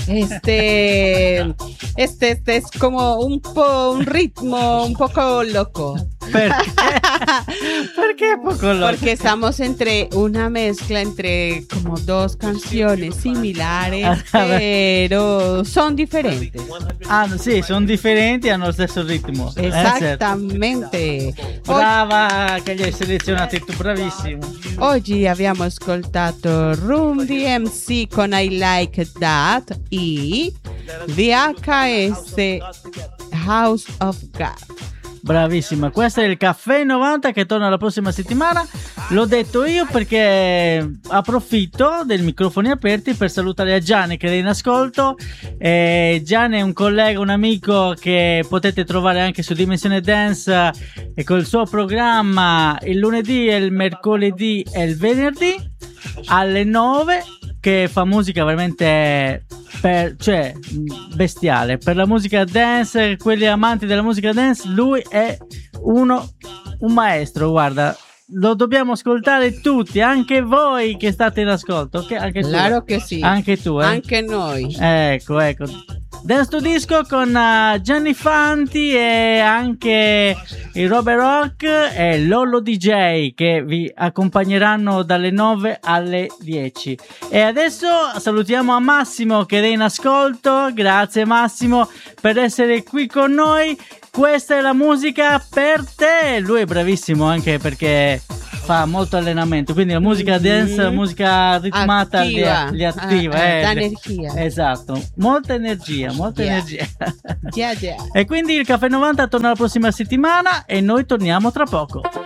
Este es como un ritmo un poco loco. Perché? Perché poco loco? Porque estamos entre una mezcla entre como dos canciones similares, pero son diferentes. Ah, sì, sono differenti e hanno lo stesso ritmo. Esattamente. Brava, che li hai selezionati tu, bravissimo. Oggi abbiamo ascoltato Room DMC con I Like That e VHS House of God. Bravissima, questo è il Caffè 90 che torna la prossima settimana. L'ho detto io perché approfitto dei microfoni aperti per salutare a Gianni che è in ascolto. Gianni è un collega, un amico che potete trovare anche su Dimensione Dance e col suo programma il lunedì, il mercoledì e il venerdì alle 9, che fa musica veramente bestiale per la musica dance. Quelli amanti della musica dance, lui è un maestro, guarda, lo dobbiamo ascoltare tutti, anche voi che state in ascolto, ok? Anche tu, claro che sì, anche tu, anche noi. Ecco Dance to Disco con Gianni Fanti e anche il Robert Rock e Lollo DJ che vi accompagneranno dalle 9 alle 10. E adesso salutiamo a Massimo che è in ascolto. Grazie Massimo per essere qui con noi. Questa è la musica per te. Lui è bravissimo anche perché fa molto allenamento, quindi la musica dance, la musica ritmata li attiva, dà energia. Esatto, molta energia. Yeah. E quindi il Caffè 90 torna la prossima settimana e noi torniamo tra poco.